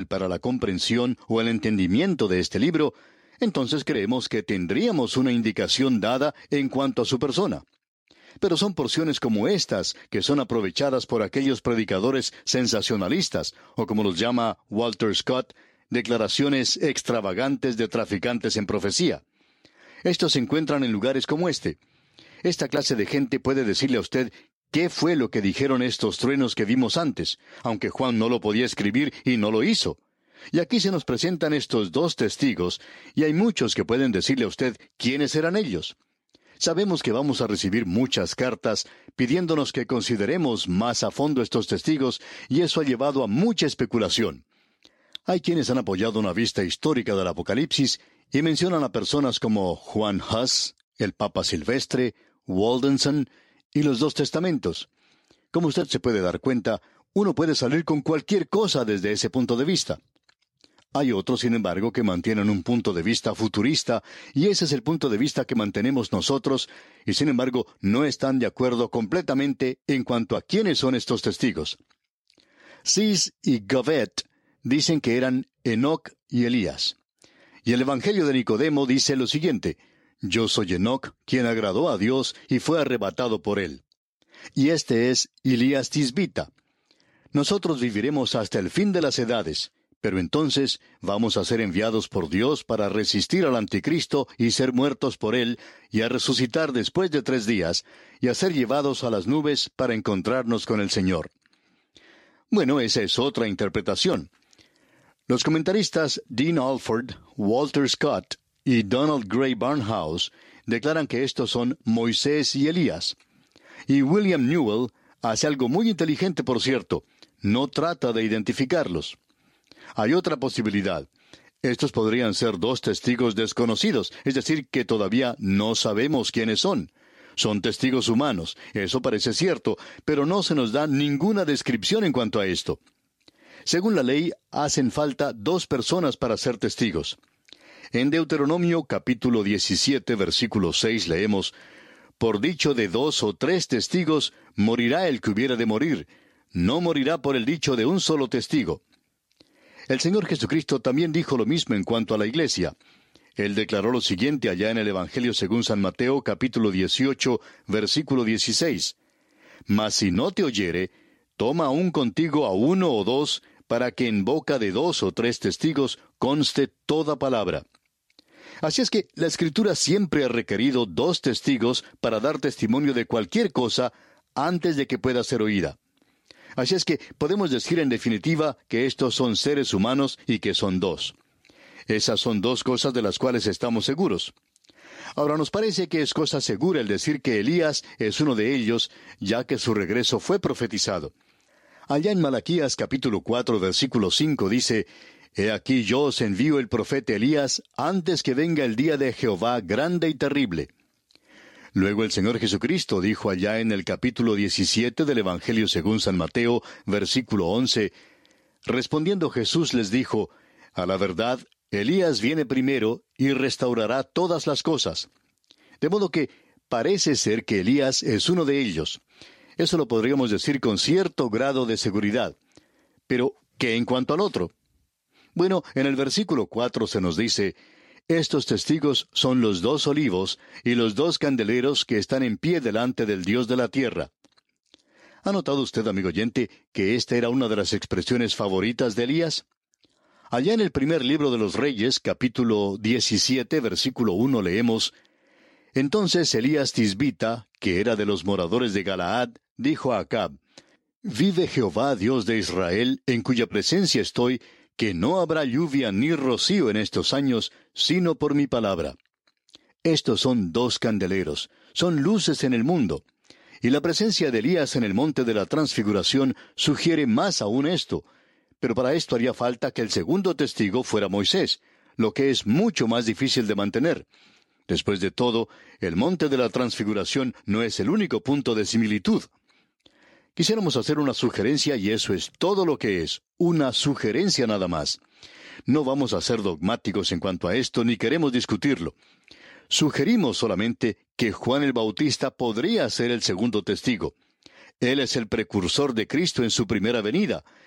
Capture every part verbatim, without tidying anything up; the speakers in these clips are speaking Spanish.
para la comprensión o el entendimiento de este libro, entonces creemos que tendríamos una indicación dada en cuanto a su persona. Pero son porciones como estas que son aprovechadas por aquellos predicadores sensacionalistas, o como los llama Walter Scott, declaraciones extravagantes de traficantes en profecía. Estos se encuentran en lugares como este. Esta clase de gente puede decirle a usted qué fue lo que dijeron estos truenos que vimos antes, aunque Juan no lo podía escribir y no lo hizo. Y aquí se nos presentan estos dos testigos, y hay muchos que pueden decirle a usted quiénes eran ellos. Sabemos que vamos a recibir muchas cartas pidiéndonos que consideremos más a fondo estos testigos, y eso ha llevado a mucha especulación. Hay quienes han apoyado una vista histórica del Apocalipsis y mencionan a personas como Juan Huss, el Papa Silvestre, Waldenson y los dos testamentos. Como usted se puede dar cuenta, uno puede salir con cualquier cosa desde ese punto de vista. Hay otros, sin embargo, que mantienen un punto de vista futurista, y ese es el punto de vista que mantenemos nosotros, y sin embargo no están de acuerdo completamente en cuanto a quiénes son estos testigos. Sis y Gavet dicen que eran Enoc y Elías. Y el Evangelio de Nicodemo dice lo siguiente: Yo soy Enoc, quien agradó a Dios y fue arrebatado por él. Y este es Elías Tisbita. Nosotros viviremos hasta el fin de las edades, pero entonces vamos a ser enviados por Dios para resistir al anticristo y ser muertos por él, y a resucitar después de tres días, y a ser llevados a las nubes para encontrarnos con el Señor. Bueno, esa es otra interpretación. Los comentaristas Dean Alford, Walter Scott y Donald Gray Barnhouse declaran que estos son Moisés y Elías. Y William Newell hace algo muy inteligente, por cierto. No trata de identificarlos. Hay otra posibilidad. Estos podrían ser dos testigos desconocidos, es decir, que todavía no sabemos quiénes son. Son testigos humanos, eso parece cierto, pero no se nos da ninguna descripción en cuanto a esto. Según la ley, hacen falta dos personas para ser testigos. En Deuteronomio capítulo diecisiete, versículo seis leemos: Por dicho de dos o tres testigos, morirá el que hubiera de morir. No morirá por el dicho de un solo testigo. El Señor Jesucristo también dijo lo mismo en cuanto a la iglesia. Él declaró lo siguiente allá en el Evangelio según San Mateo capítulo dieciocho, versículo dieciséis. Mas si no te oyere, toma aún contigo a uno o dos, para que en boca de dos o tres testigos conste toda palabra. Así es que la Escritura siempre ha requerido dos testigos para dar testimonio de cualquier cosa antes de que pueda ser oída. Así es que podemos decir en definitiva que estos son seres humanos y que son dos. Esas son dos cosas de las cuales estamos seguros. Ahora, nos parece que es cosa segura el decir que Elías es uno de ellos, ya que su regreso fue profetizado. Allá en Malaquías capítulo cuatro, versículo cinco dice: He aquí yo os envío el profeta Elías antes que venga el día de Jehová grande y terrible. Luego el Señor Jesucristo dijo allá en el capítulo diecisiete del Evangelio según San Mateo, versículo once, respondiendo Jesús les dijo: A la verdad, Elías viene primero y restaurará todas las cosas. De modo que parece ser que Elías es uno de ellos. Eso lo podríamos decir con cierto grado de seguridad. Pero, ¿qué en cuanto al otro? Bueno, en el versículo cuatro se nos dice: Estos testigos son los dos olivos y los dos candeleros que están en pie delante del Dios de la tierra. ¿Ha notado usted, amigo oyente, que esta era una de las expresiones favoritas de Elías? Allá en el primer libro de los Reyes, capítulo diecisiete, versículo uno, leemos: Entonces Elías Tisbita, que era de los moradores de Galaad, dijo a Acab: Vive Jehová, Dios de Israel, en cuya presencia estoy, que no habrá lluvia ni rocío en estos años, sino por mi palabra. Estos son dos candeleros, son luces en el mundo. Y la presencia de Elías en el monte de la Transfiguración sugiere más aún esto. Pero para esto haría falta que el segundo testigo fuera Moisés, lo que es mucho más difícil de mantener. Después de todo, el monte de la Transfiguración no es el único punto de similitud. Quisiéramos hacer una sugerencia y eso es todo lo que es, una sugerencia nada más. No vamos a ser dogmáticos en cuanto a esto ni queremos discutirlo. Sugerimos solamente que Juan el Bautista podría ser el segundo testigo. Él es el precursor de Cristo en su primera venida.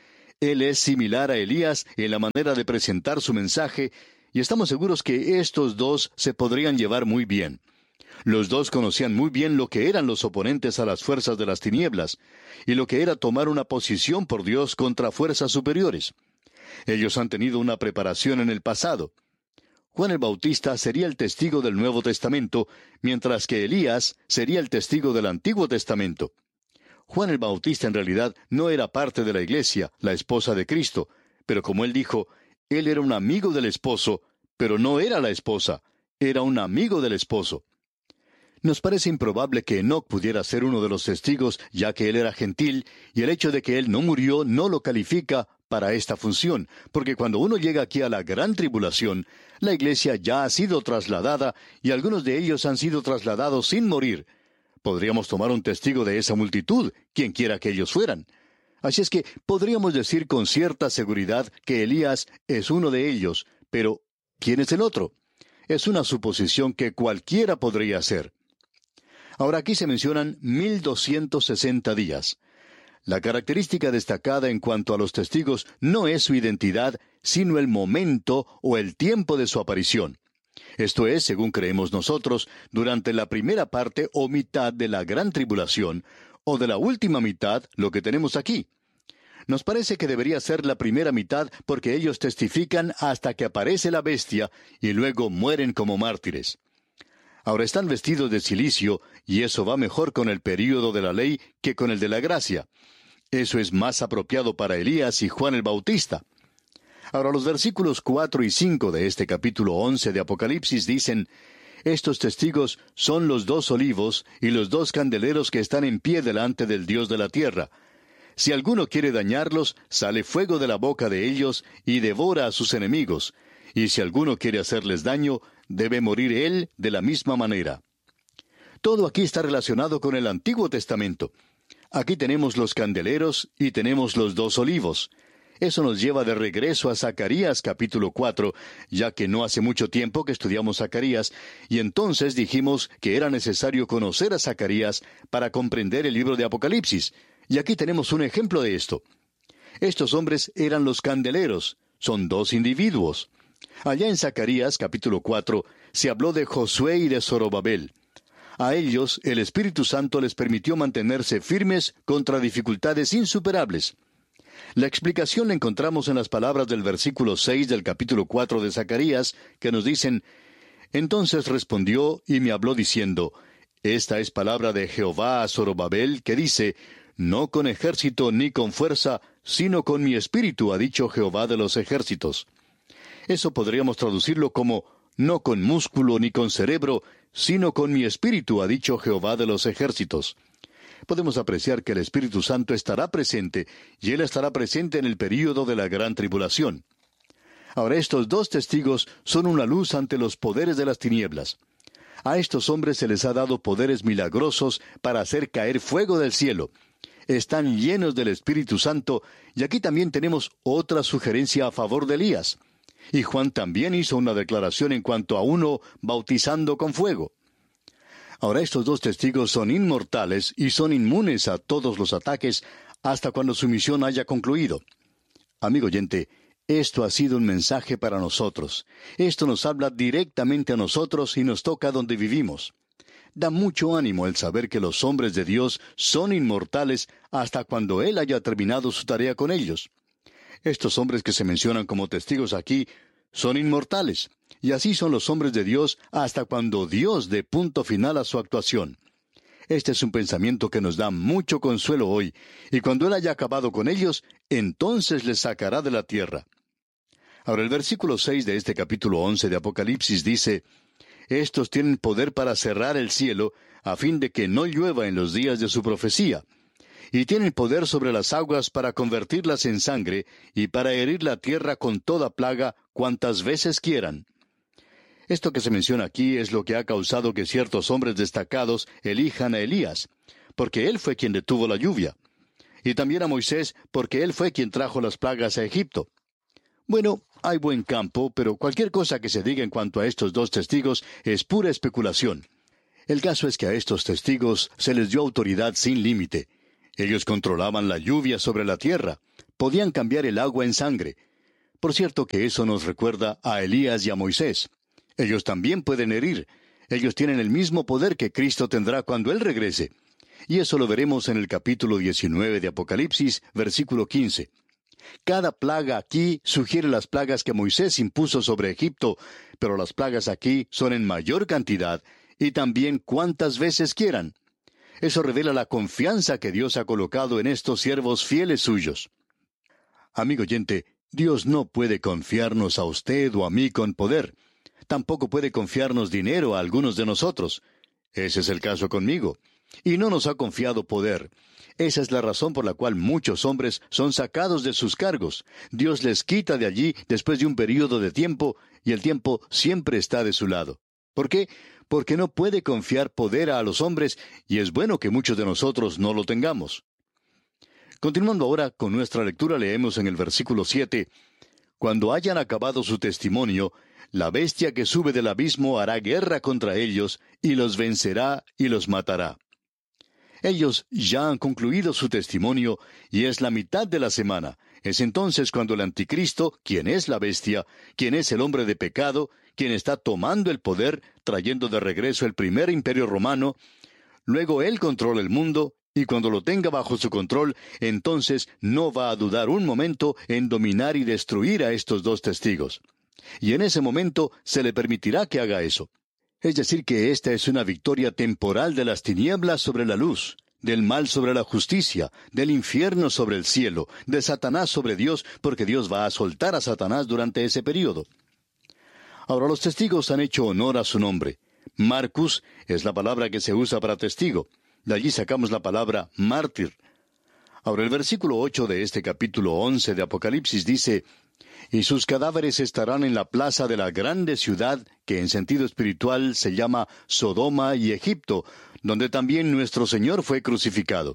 Él es similar a Elías en la manera de presentar su mensaje, y estamos seguros que estos dos se podrían llevar muy bien. Los dos conocían muy bien lo que eran los oponentes a las fuerzas de las tinieblas, y lo que era tomar una posición por Dios contra fuerzas superiores. Ellos han tenido una preparación en el pasado. Juan el Bautista sería el testigo del Nuevo Testamento, mientras que Elías sería el testigo del Antiguo Testamento. Juan el Bautista en realidad no era parte de la iglesia, la esposa de Cristo, pero como él dijo, él era un amigo del esposo, pero no era la esposa, era un amigo del esposo. Nos parece improbable que Enoc pudiera ser uno de los testigos, ya que él era gentil, y el hecho de que él no murió no lo califica para esta función, porque cuando uno llega aquí a la gran tribulación, la iglesia ya ha sido trasladada, y algunos de ellos han sido trasladados sin morir. Podríamos tomar un testigo de esa multitud, quien quiera que ellos fueran. Así es que podríamos decir con cierta seguridad que Elías es uno de ellos, pero ¿quién es el otro? Es una suposición que cualquiera podría hacer. Ahora aquí se mencionan mil doscientos sesenta días. La característica destacada en cuanto a los testigos no es su identidad, sino el momento o el tiempo de su aparición. Esto es, según creemos nosotros, durante la primera parte o mitad de la gran tribulación, o de la última mitad, lo que tenemos aquí. Nos parece que debería ser la primera mitad porque ellos testifican hasta que aparece la bestia y luego mueren como mártires. Ahora están vestidos de cilicio, y eso va mejor con el período de la ley que con el de la gracia. Eso es más apropiado para Elías y Juan el Bautista. Ahora los versículos cuatro y cinco de este capítulo once de Apocalipsis dicen, estos testigos son los dos olivos y los dos candeleros que están en pie delante del Dios de la tierra. Si alguno quiere dañarlos, sale fuego de la boca de ellos y devora a sus enemigos. Y si alguno quiere hacerles daño, debe morir él de la misma manera. Todo aquí está relacionado con el Antiguo Testamento. Aquí tenemos los candeleros y tenemos los dos olivos. Eso nos lleva de regreso a Zacarías capítulo cuatro, ya que no hace mucho tiempo que estudiamos Zacarías, y entonces dijimos que era necesario conocer a Zacarías para comprender el libro de Apocalipsis. Y aquí tenemos un ejemplo de esto. Estos hombres eran los candeleros, son dos individuos. Allá en Zacarías capítulo cuatro se habló de Josué y de Zorobabel. A ellos el Espíritu Santo les permitió mantenerse firmes contra dificultades insuperables. La explicación la encontramos en las palabras del versículo seis del capítulo cuatro de Zacarías, que nos dicen, entonces respondió y me habló diciendo, esta es palabra de Jehová a Zorobabel, que dice, no con ejército ni con fuerza, sino con mi espíritu, ha dicho Jehová de los ejércitos. Eso podríamos traducirlo como, no con músculo ni con cerebro, sino con mi espíritu, ha dicho Jehová de los ejércitos. Podemos apreciar que el Espíritu Santo estará presente, y Él estará presente en el período de la gran tribulación. Ahora estos dos testigos son una luz ante los poderes de las tinieblas. A estos hombres se les ha dado poderes milagrosos para hacer caer fuego del cielo. Están llenos del Espíritu Santo, y aquí también tenemos otra sugerencia a favor de Elías. Y Juan también hizo una declaración en cuanto a uno bautizando con fuego. Ahora estos dos testigos son inmortales y son inmunes a todos los ataques hasta cuando su misión haya concluido. Amigo oyente, esto ha sido un mensaje para nosotros. Esto nos habla directamente a nosotros y nos toca donde vivimos. Da mucho ánimo el saber que los hombres de Dios son inmortales hasta cuando Él haya terminado su tarea con ellos. Estos hombres que se mencionan como testigos aquí son inmortales, y así son los hombres de Dios hasta cuando Dios dé punto final a su actuación. Este es un pensamiento que nos da mucho consuelo hoy, y cuando Él haya acabado con ellos, entonces les sacará de la tierra. Ahora el versículo seis de este capítulo once de Apocalipsis dice, estos tienen poder para cerrar el cielo, a fin de que no llueva en los días de su profecía. Y tienen poder sobre las aguas para convertirlas en sangre, y para herir la tierra con toda plaga cuantas veces quieran. Esto que se menciona aquí es lo que ha causado que ciertos hombres destacados elijan a Elías, porque él fue quien detuvo la lluvia. Y también a Moisés, porque él fue quien trajo las plagas a Egipto. Bueno, hay buen campo, pero cualquier cosa que se diga en cuanto a estos dos testigos es pura especulación. El caso es que a estos testigos se les dio autoridad sin límite. Ellos controlaban la lluvia sobre la tierra, Podían cambiar el agua en sangre. Por cierto que eso nos recuerda a Elías y a Moisés. Ellos también pueden herir. Ellos tienen el mismo poder que Cristo tendrá cuando Él regrese. Y eso lo veremos en el capítulo diecinueve de Apocalipsis, versículo quince. Cada plaga aquí sugiere las plagas que Moisés impuso sobre Egipto, pero las plagas aquí son en mayor cantidad y también cuantas veces quieran. Eso revela la confianza que Dios ha colocado en estos siervos fieles suyos. Amigo oyente, Dios no puede confiarnos a usted o a mí con poder. Tampoco puede confiarnos dinero a algunos de nosotros. Ese es el caso conmigo. Y no nos ha confiado poder. Esa es la razón por la cual muchos hombres son sacados de sus cargos. Dios les quita de allí después de un período de tiempo, y el tiempo siempre está de su lado. ¿Por qué? Porque no puede confiar poder a los hombres, y es bueno que muchos de nosotros no lo tengamos. Continuando ahora con nuestra lectura, leemos en el versículo siete, «Cuando hayan acabado su testimonio, la bestia que sube del abismo hará guerra contra ellos, y los vencerá y los matará». Ellos ya han concluido su testimonio, y es la mitad de la semana. Es entonces cuando el anticristo, quien es la bestia, quien es el hombre de pecado, quien está tomando el poder, trayendo de regreso el primer imperio romano, luego él controla el mundo, y cuando lo tenga bajo su control, entonces no va a dudar un momento en dominar y destruir a estos dos testigos. Y en ese momento se le permitirá que haga eso. Es decir, que esta es una victoria temporal de las tinieblas sobre la luz, del mal sobre la justicia, del infierno sobre el cielo, de Satanás sobre Dios, porque Dios va a soltar a Satanás durante ese período. Ahora, los testigos han hecho honor a su nombre. Marcus es la palabra que se usa para testigo. De allí sacamos la palabra mártir. Ahora, el versículo ocho de este capítulo once de Apocalipsis dice, «Y sus cadáveres estarán en la plaza de la grande ciudad, que en sentido espiritual se llama Sodoma y Egipto, donde también nuestro Señor fue crucificado».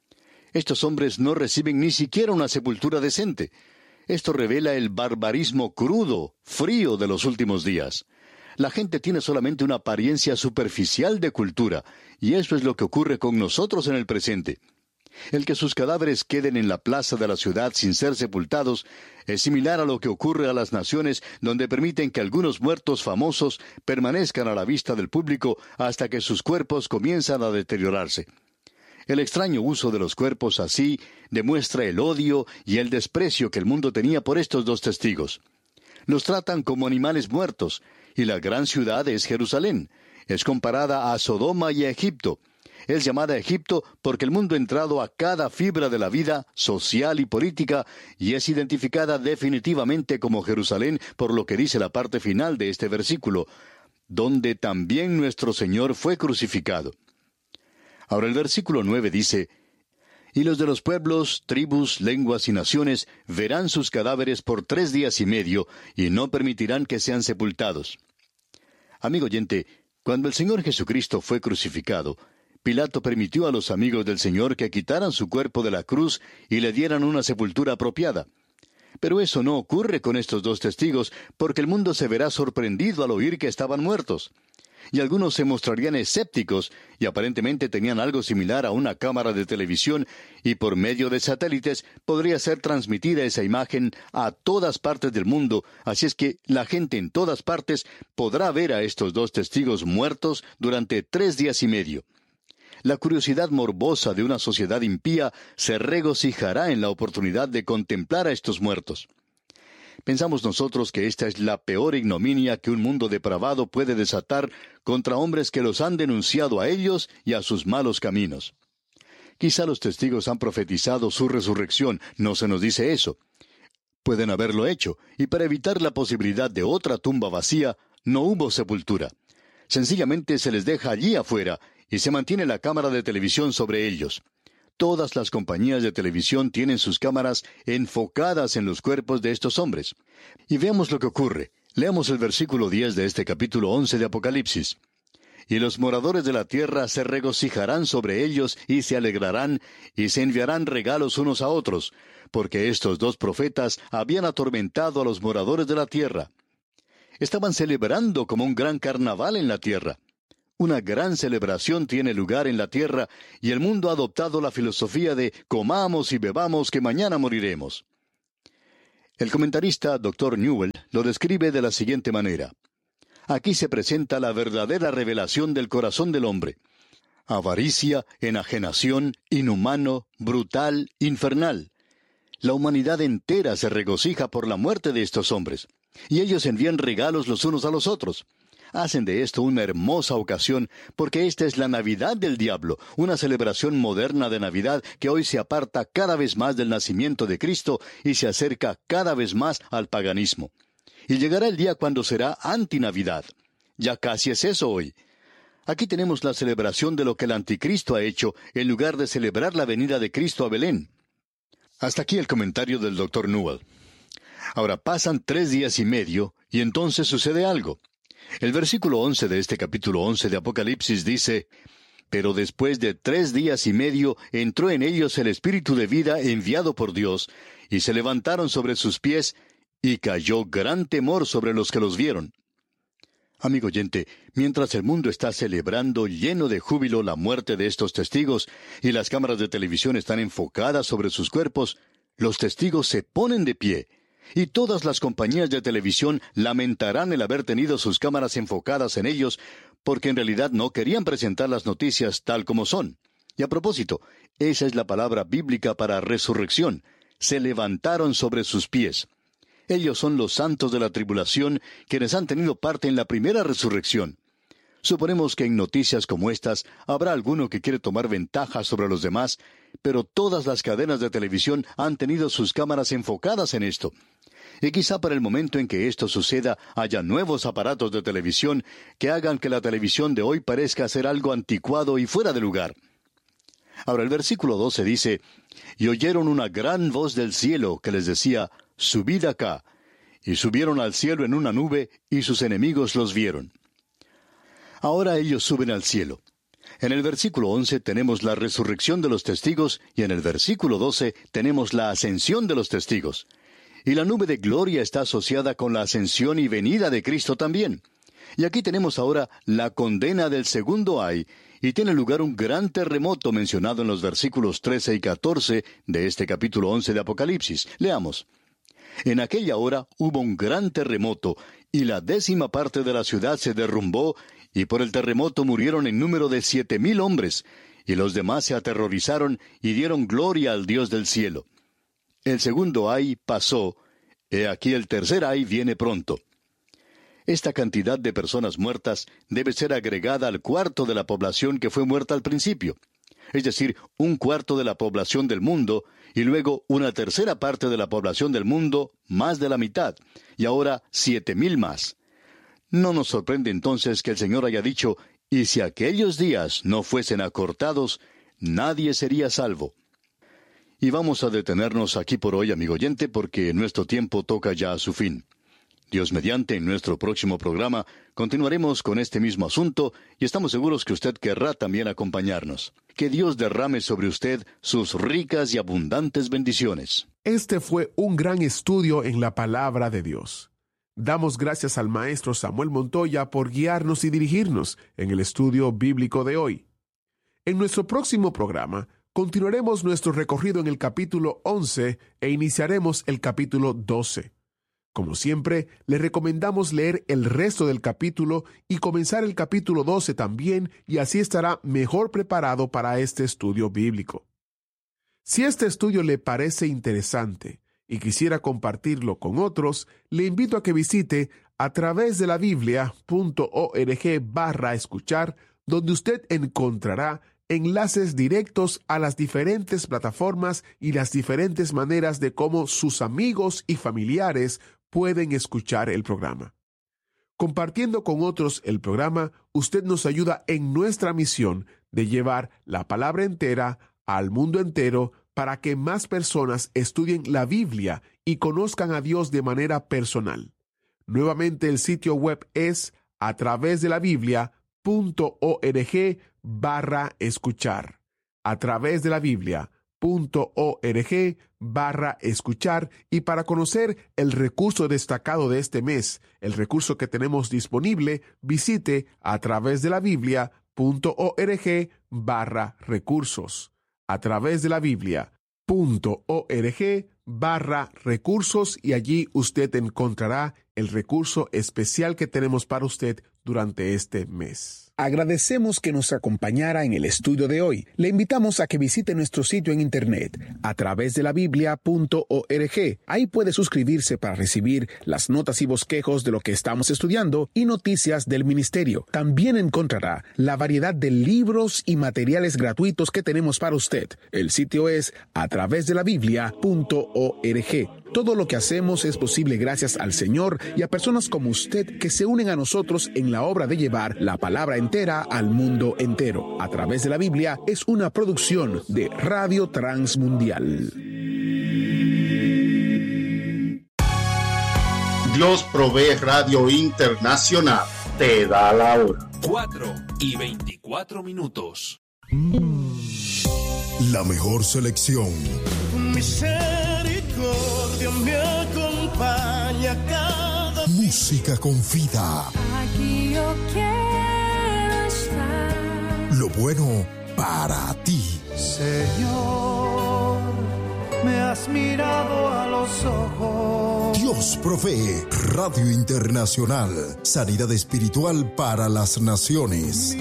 Estos hombres no reciben ni siquiera una sepultura decente. Esto revela el barbarismo crudo, frío de los últimos días. La gente tiene solamente una apariencia superficial de cultura, y eso es lo que ocurre con nosotros en el presente. El que sus cadáveres queden en la plaza de la ciudad sin ser sepultados es similar a lo que ocurre a las naciones donde permiten que algunos muertos famosos permanezcan a la vista del público hasta que sus cuerpos comienzan a deteriorarse. El extraño uso de los cuerpos así demuestra el odio y el desprecio que el mundo tenía por estos dos testigos. Los tratan como animales muertos, y la gran ciudad es Jerusalén. Es comparada a Sodoma y a Egipto. Es llamada Egipto porque el mundo ha entrado a cada fibra de la vida social y política y es identificada definitivamente como Jerusalén por lo que dice la parte final de este versículo, donde también nuestro Señor fue crucificado. Ahora el versículo nueve dice, «Y los de los pueblos, tribus, lenguas y naciones verán sus cadáveres por tres días y medio y no permitirán que sean sepultados». Amigo oyente, cuando el Señor Jesucristo fue crucificado, Pilato permitió a los amigos del Señor que quitaran su cuerpo de la cruz y le dieran una sepultura apropiada. Pero eso no ocurre con estos dos testigos, porque el mundo se verá sorprendido al oír que estaban muertos. Y algunos se mostrarían escépticos, y aparentemente tenían algo similar a una cámara de televisión, y por medio de satélites podría ser transmitida esa imagen a todas partes del mundo, así es que la gente en todas partes podrá ver a estos dos testigos muertos durante tres días y medio. La curiosidad morbosa de una sociedad impía se regocijará en la oportunidad de contemplar a estos muertos. Pensamos nosotros que esta es la peor ignominia que un mundo depravado puede desatar contra hombres que los han denunciado a ellos y a sus malos caminos. Quizá los testigos han profetizado su resurrección, no se nos dice eso. Pueden haberlo hecho, y para evitar la posibilidad de otra tumba vacía, no hubo sepultura. Sencillamente se les deja allí afuera, y se mantiene la cámara de televisión sobre ellos. Todas las compañías de televisión tienen sus cámaras enfocadas en los cuerpos de estos hombres. Y veamos lo que ocurre. Leamos el versículo diez de este capítulo once de Apocalipsis. «Y los moradores de la tierra se regocijarán sobre ellos y se alegrarán, y se enviarán regalos unos a otros, porque estos dos profetas habían atormentado a los moradores de la tierra». Estaban celebrando como un gran carnaval en la tierra. Una gran celebración tiene lugar en la tierra y el mundo ha adoptado la filosofía de comamos y bebamos que mañana moriremos. El comentarista doctor Newell lo describe de la siguiente manera. Aquí se presenta la verdadera revelación del corazón del hombre. Avaricia, enajenación, inhumano, brutal, infernal. La humanidad entera se regocija por la muerte de estos hombres, y ellos envían regalos los unos a los otros. Hacen de esto una hermosa ocasión, porque esta es la Navidad del diablo, una celebración moderna de Navidad que hoy se aparta cada vez más del nacimiento de Cristo y se acerca cada vez más al paganismo. Y llegará el día cuando será antinavidad. Ya casi es eso hoy. Aquí tenemos la celebración de lo que el anticristo ha hecho, en lugar de celebrar la venida de Cristo a Belén. Hasta aquí el comentario del doctor Newell. Ahora pasan tres días y medio, y entonces sucede algo. El versículo once de este capítulo once de Apocalipsis dice, «Pero después de tres días y medio entró en ellos el Espíritu de vida enviado por Dios, y se levantaron sobre sus pies, y cayó gran temor sobre los que los vieron». Amigo oyente, mientras el mundo está celebrando lleno de júbilo la muerte de estos testigos, y las cámaras de televisión están enfocadas sobre sus cuerpos, los testigos se ponen de pie, y todas las compañías de televisión lamentarán el haber tenido sus cámaras enfocadas en ellos, porque en realidad no querían presentar las noticias tal como son. Y a propósito, esa es la palabra bíblica para resurrección. Se levantaron sobre sus pies. Ellos son los santos de la tribulación, quienes han tenido parte en la primera resurrección. Suponemos que en noticias como estas habrá alguno que quiere tomar ventaja sobre los demás, pero todas las cadenas de televisión han tenido sus cámaras enfocadas en esto. Y quizá para el momento en que esto suceda haya nuevos aparatos de televisión que hagan que la televisión de hoy parezca ser algo anticuado y fuera de lugar. Ahora el versículo doce dice, «Y oyeron una gran voz del cielo que les decía, subid acá. Y subieron al cielo en una nube, y sus enemigos los vieron». Ahora ellos suben al cielo. En el versículo once tenemos la resurrección de los testigos, y en el versículo doce tenemos la ascensión de los testigos. Y la nube de gloria está asociada con la ascensión y venida de Cristo también. Y aquí tenemos ahora la condena del segundo ay, y tiene lugar un gran terremoto mencionado en los versículos trece y catorce de este capítulo once de Apocalipsis. Leamos. En aquella hora hubo un gran terremoto, y la décima parte de la ciudad se derrumbó, y por el terremoto murieron en número de siete mil hombres, y los demás se aterrorizaron y dieron gloria al Dios del cielo. El segundo ay pasó, he aquí el tercer ay viene pronto. Esta cantidad de personas muertas debe ser agregada al cuarto de la población que fue muerta al principio. Es decir, un cuarto de la población del mundo, y luego una tercera parte de la población del mundo, más de la mitad, y ahora siete mil más. No nos sorprende entonces que el Señor haya dicho, y si aquellos días no fuesen acortados, nadie sería salvo. Y vamos a detenernos aquí por hoy, amigo oyente, porque nuestro tiempo toca ya a su fin. Dios mediante, en nuestro próximo programa, continuaremos con este mismo asunto y estamos seguros que usted querrá también acompañarnos. Que Dios derrame sobre usted sus ricas y abundantes bendiciones. Este fue un gran estudio en la palabra de Dios. Damos gracias al maestro Samuel Montoya por guiarnos y dirigirnos en el estudio bíblico de hoy. En nuestro próximo programa, continuaremos nuestro recorrido en el capítulo once e iniciaremos el capítulo doce. Como siempre, le recomendamos leer el resto del capítulo y comenzar el capítulo doce también, y así estará mejor preparado para este estudio bíblico. Si este estudio le parece interesante y quisiera compartirlo con otros, le invito a que visite a través de la biblia punto org barra escuchar, donde usted encontrará enlaces directos a las diferentes plataformas y las diferentes maneras de cómo sus amigos y familiares pueden escuchar el programa. Compartiendo con otros el programa, usted nos ayuda en nuestra misión de llevar la palabra entera al mundo entero para que más personas estudien la Biblia y conozcan a Dios de manera personal. Nuevamente el sitio web es a través de la biblia punto org barra escuchar. A través de la biblia punto org barra escuchar, y para conocer el recurso destacado de este mes, el recurso que tenemos disponible, visite a través de la Biblia punto org barra recursos. A través de la Biblia punto org barra recursos, y allí usted encontrará el recurso especial que tenemos para usted durante este mes. Agradecemos que nos acompañara en el estudio de hoy. Le invitamos a que visite nuestro sitio en internet a través de la biblia punto org. Ahí puede suscribirse para recibir las notas y bosquejos de lo que estamos estudiando y noticias del ministerio. También encontrará la variedad de libros y materiales gratuitos que tenemos para usted. El sitio es a través de la biblia punto org. Todo lo que hacemos es posible gracias al Señor y a personas como usted que se unen a nosotros en la obra de llevar la palabra entera al mundo entero. A través de la Biblia es una producción de Radio Transmundial. Dios Provee Radio Internacional te da la hora. cuatro y veinticuatro minutos. La mejor selección. Misericordia me acompaña cada música con vida. Aquí yo quiero estar. Lo bueno para ti. Señor, me has mirado a los ojos. Dios Provee Radio Internacional. Sanidad espiritual para las naciones.